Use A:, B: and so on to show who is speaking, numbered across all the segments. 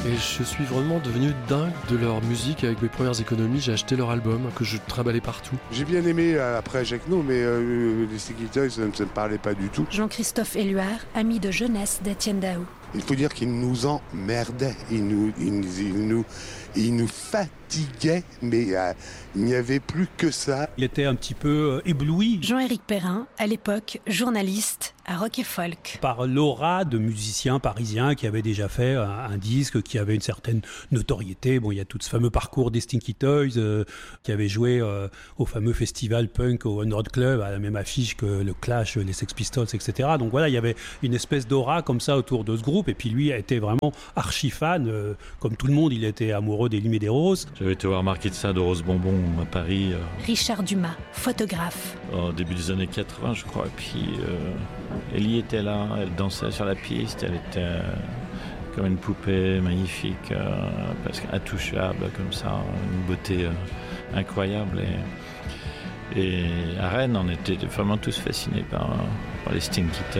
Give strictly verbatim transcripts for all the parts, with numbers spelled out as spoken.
A: Et je suis vraiment devenu dingue de leur musique. Avec mes premières économies, j'ai acheté leur album que je trimballais partout.
B: J'ai bien aimé euh, après Jacques No, mais euh, les Sticky Toys, ça ne me parlait pas du tout.
C: Jean-Christophe Éluard, ami de jeunesse d'Étienne Dao.
B: Il faut dire qu'il nous emmerdait, il nous, il, il nous, il nous fatiguait, mais euh, il n'y avait plus que ça.
D: Il était un petit peu euh, ébloui.
C: Jean-Éric Perrin, à l'époque journaliste à Rock et Folk.
D: Par l'aura de musiciens parisiens qui avaient déjà fait un, un disque, qui avait une certaine notoriété. Bon, il y a tout ce fameux parcours des Stinky Toys, euh, qui avait joué euh, au fameux festival punk au One Road Club, à la même affiche que le Clash, les Sex Pistols, et cetera. Donc voilà, il y avait une espèce d'aura comme ça autour de ce groupe. Et puis lui était vraiment archi fan. Euh, comme tout le monde, il était amoureux des Limes et des Roses.
E: J'avais été voir Marquis de Sade de Rose Bonbon à Paris. Euh,
C: Richard Dumas, photographe.
E: Au début des années quatre-vingts, je crois. Et puis euh, Ellie était là, elle dansait sur la piste, elle était euh, comme une poupée magnifique, euh, presque intouchable comme ça, une beauté euh, incroyable. Et, et à Rennes, on était vraiment tous fascinés par, par les Stinky Toys.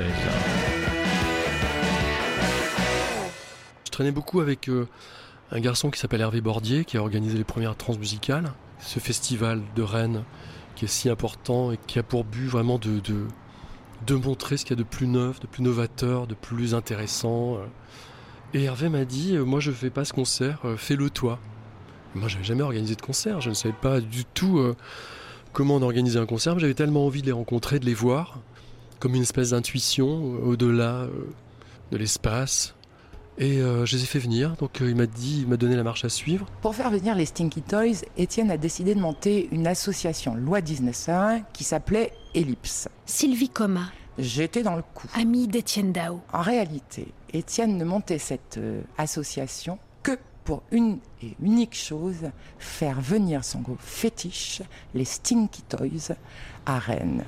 A: Je traînais beaucoup avec euh, un garçon qui s'appelle Hervé Bordier, qui a organisé les premières transmusicales. Ce festival de Rennes qui est si important et qui a pour but vraiment de, de, de montrer ce qu'il y a de plus neuf, de plus novateur, de plus intéressant. Et Hervé m'a dit, moi je fais pas ce concert, fais-le toi. Et moi j'avais jamais organisé de concert, je ne savais pas du tout euh, comment on organisait un concert, mais j'avais tellement envie de les rencontrer, de les voir, comme une espèce d'intuition euh, au-delà euh, de l'espace. Et euh, je les ai fait venir, donc euh, il m'a dit, il m'a donné la marche à suivre.
F: Pour faire venir les Stinky Toys, Étienne a décidé de monter une association loi dix-neuf cent un qui s'appelait Ellipse.
C: Sylvie Coma.
F: J'étais dans le coup.
C: Ami d'Étienne Dao.
F: En réalité, Étienne ne montait cette euh, association que pour une et unique chose, faire venir son groupe fétiche, les Stinky Toys, à Rennes.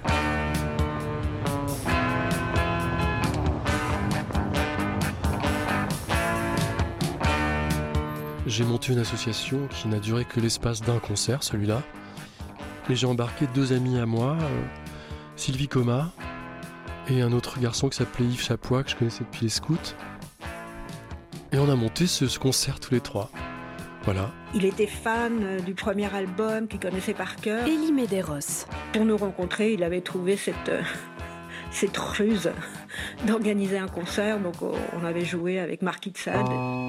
A: J'ai monté une association qui n'a duré que l'espace d'un concert, celui-là. Et j'ai embarqué deux amis à moi, euh, Sylvie Coma et un autre garçon qui s'appelait Yves Chapois, que je connaissais depuis les scouts. Et on a monté ce, ce concert tous les trois. Voilà.
G: Il était fan euh, du premier album qu'il connaissait par cœur.
C: Élie Medeiros.
G: Pour nous rencontrer, il avait trouvé cette, euh, cette ruse d'organiser un concert. Donc on avait joué avec Marquis de Sade.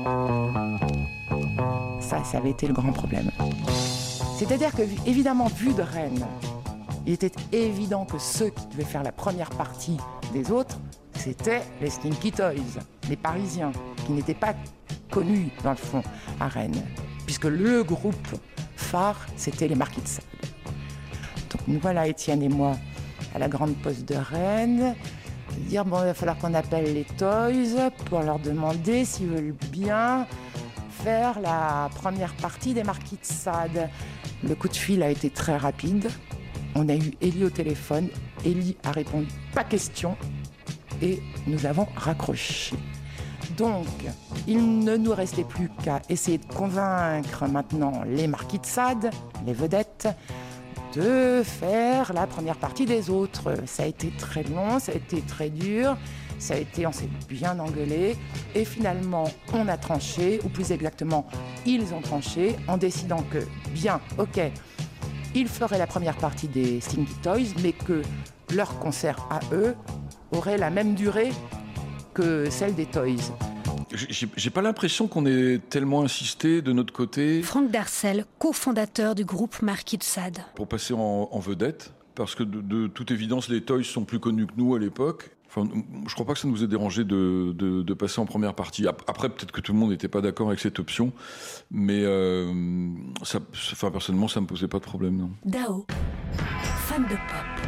F: Ça, ça avait été le grand problème. C'est-à-dire que, évidemment, vu de Rennes, il était évident que ceux qui devaient faire la première partie des autres, c'était les Stinky Toys, les Parisiens, qui n'étaient pas connus, dans le fond, à Rennes. Puisque le groupe phare, c'était les Marquis de Sade. Donc nous voilà, Étienne et moi, à la grande poste de Rennes, dire, bon, il va falloir qu'on appelle les Toys pour leur demander s'ils veulent bien faire la première partie des Marquis de Sade. Le coup de fil a été très rapide. On a eu Élie au téléphone. Élie a répondu « pas question » et nous avons raccroché. Donc, il ne nous restait plus qu'à essayer de convaincre maintenant les Marquis de Sade, les vedettes, de faire la première partie des autres. Ça a été très long, ça a été très dur. Ça a été, on s'est bien engueulé et finalement on a tranché, ou plus exactement ils ont tranché en décidant que bien, ok, ils feraient la première partie des Stinky Toys, mais que leur concert à eux aurait la même durée que celle des Toys.
H: J'ai, j'ai pas l'impression qu'on ait tellement insisté de notre côté.
C: Franck Darcel, cofondateur du groupe Marquis de Sade.
H: Pour passer en, en vedette, parce que de, de toute évidence les Toys sont plus connus que nous à l'époque. Enfin, je crois pas que ça nous ait dérangé de, de, de passer en première partie. Après, peut-être que tout le monde n'était pas d'accord avec cette option, mais euh, ça, enfin, personnellement, ça me posait pas de problème, non.
C: Dao, fan de pop.